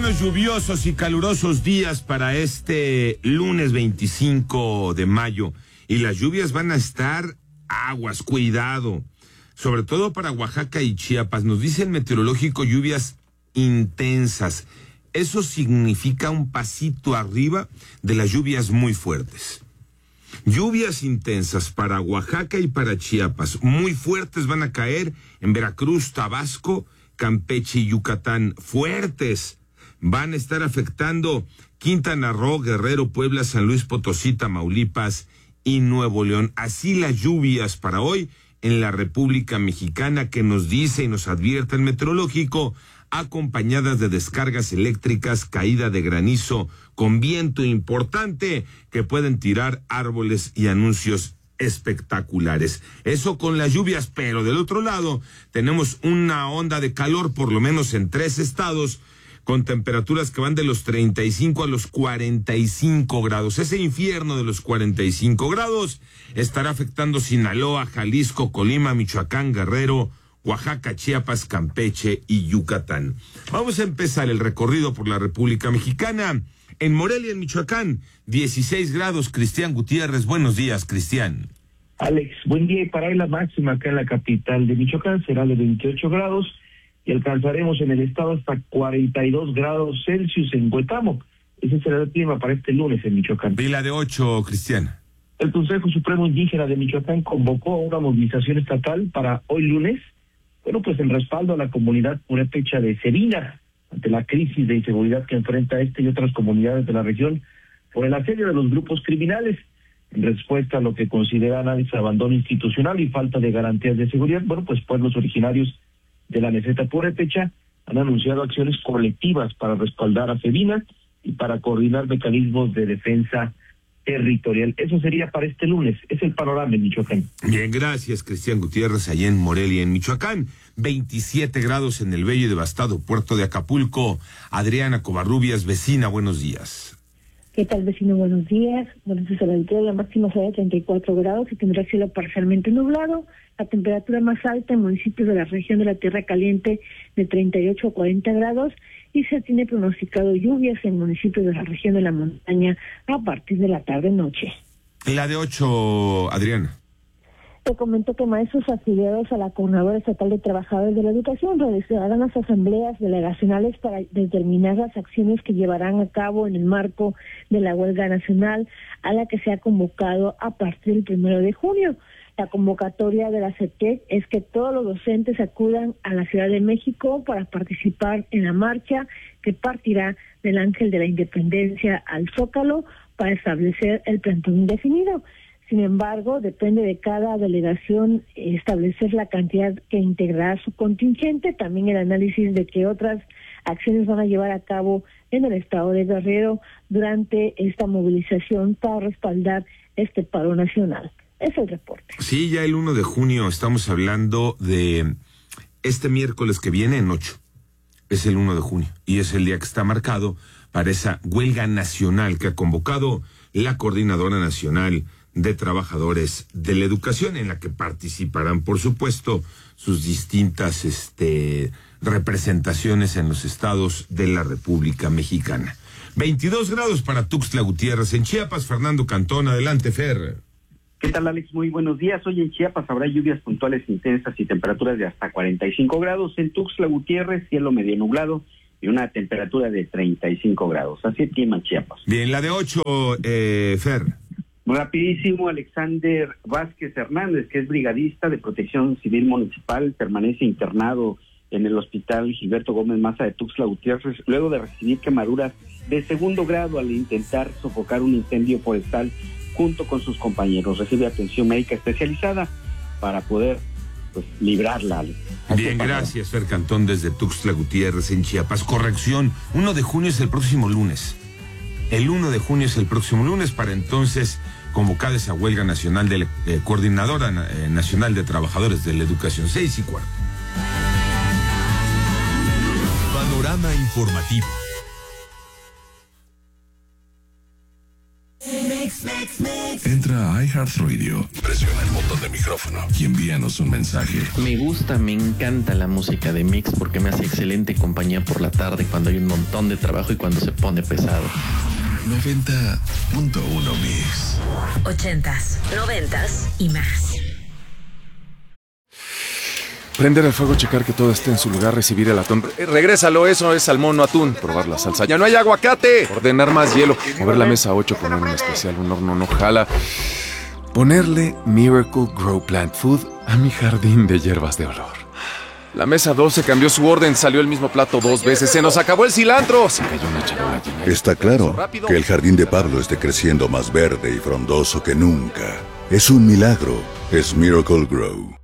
buenos, lluviosos y calurosos días para este lunes 25 de mayo. Y las lluvias van a estar aguas, cuidado. Sobre todo para Oaxaca y Chiapas. Nos dice el meteorológico lluvias intensas. Eso significa un pasito arriba de las lluvias muy fuertes. Lluvias intensas para Oaxaca y para Chiapas. Muy fuertes van a caer en Veracruz, Tabasco, Campeche y Yucatán. Fuertes van a estar afectando Quintana Roo, Guerrero, Puebla, San Luis Potosí, Tamaulipas y Nuevo León. Así las lluvias para hoy en la República Mexicana, que nos dice y nos advierte el meteorológico, acompañadas de descargas eléctricas, caída de granizo con viento importante que pueden tirar árboles y anuncios espectaculares. Eso con las lluvias, pero del otro lado tenemos una onda de calor, por lo menos en 3 estados, con temperaturas que van de los 35 a los 45 grados. Ese infierno de los 45 grados estará afectando Sinaloa, Jalisco, Colima, Michoacán, Guerrero, Oaxaca, Chiapas, Campeche y Yucatán. Vamos a empezar el recorrido por la República Mexicana. En Morelia, en Michoacán, 16 grados. Cristian Gutiérrez, buenos días, Cristian. Alex, buen día. Y para hoy la máxima acá en la capital de Michoacán será de 28 grados y alcanzaremos en el estado hasta 42 grados Celsius en Cuetamo. Ese será el clima para este lunes en Michoacán. Y la de 8, Cristian. El Consejo Supremo Indígena de Michoacán convocó una movilización estatal para hoy lunes, pues en respaldo a la comunidad purépecha de Sevina, ante la crisis de inseguridad que enfrenta y otras comunidades de la región por el asedio de los grupos criminales. En respuesta a lo que consideran abandono institucional y falta de garantías de seguridad, pueblos originarios de la meseta purépecha han anunciado acciones colectivas para respaldar a Sevina y para coordinar mecanismos de defensa territorial. Eso sería para este lunes. Es el panorama en Michoacán. Bien, gracias, Cristian Gutiérrez, allá en Morelia, en Michoacán. 27 grados en el bello y devastado puerto de Acapulco. Adriana Covarrubias, vecina, buenos días. ¿Qué tal, vecino? Buenos días. Buenos días a la altura. La máxima será de 34 grados y tendrá cielo parcialmente nublado. La temperatura más alta en municipios de la región de la Tierra Caliente de 38 a 40 grados. Y se tiene pronosticado lluvias en municipios de la región de la montaña a partir de la tarde-noche. La de 8, Adriana. Te comento que maestros afiliados a la Coordinadora Estatal de Trabajadores de la Educación realizarán las asambleas delegacionales para determinar las acciones que llevarán a cabo en el marco de la huelga nacional a la que se ha convocado a partir del 1 de junio. La convocatoria de la CETEC es que todos los docentes acudan a la Ciudad de México para participar en la marcha que partirá del Ángel de la Independencia al Zócalo para establecer el plantón indefinido. Sin embargo, depende de cada delegación establecer la cantidad que integrará su contingente, también el análisis de qué otras acciones van a llevar a cabo en el estado de Guerrero durante esta movilización para respaldar este paro nacional. Es el reporte. Sí, ya el 1 de junio estamos hablando de este miércoles que viene en 8. Es el 1 de junio y es el día que está marcado para esa huelga nacional que ha convocado la Coordinadora Nacional de Trabajadores de la Educación, en la que participarán, por supuesto, sus distintas representaciones en los estados de la República Mexicana. 22 grados para Tuxtla Gutiérrez. En Chiapas, Fernando Cantón, adelante, Fer. ¿Qué tal, Alex? Muy buenos días. Hoy en Chiapas habrá lluvias puntuales intensas y temperaturas de hasta 45 grados. En Tuxtla Gutiérrez, cielo medio nublado y una temperatura de 35 grados. Así es clima en Chiapas. Bien, la de 8, Fer. Rapidísimo, Alexander Vázquez Hernández, que es brigadista de Protección Civil Municipal, permanece internado en el Hospital Gilberto Gómez Maza de Tuxtla Gutiérrez, luego de recibir quemaduras de 2º grado al intentar sofocar un incendio forestal junto con sus compañeros. Recibe atención médica especializada para poder librarla. Bien, gracias, Fer Cantón, desde Tuxtla Gutiérrez, en Chiapas. Corrección, 1 de junio es el próximo lunes. El 1 de junio es el próximo lunes, para entonces convocada esa huelga nacional de la Coordinadora Nacional de Trabajadores de la Educación. 6:15. Panorama informativo. Entra a iHeartRadio, presiona el botón de micrófono y envíanos un mensaje. Me gusta, me encanta la música de Mix porque me hace excelente compañía por la tarde cuando hay un montón de trabajo y cuando se pone pesado. 90.1 Mix. 80s, 90s y más. Prender el fuego, checar que todo esté en su lugar, recibir el atún. Regrésalo, eso es salmón, no atún. Probar la salsa. ¡Ya no hay aguacate! Ordenar más hielo. Mover la mesa 8, poner un especial, un horno no jala. Ponerle Miracle Grow Plant Food a mi jardín de hierbas de olor. La mesa 12 cambió su orden, salió el mismo plato 2 veces. ¡Se nos acabó el cilantro! Se cayó una charola llena. Está claro que el jardín de Pablo esté creciendo más verde y frondoso que nunca. Es un milagro. Es Miracle Grow.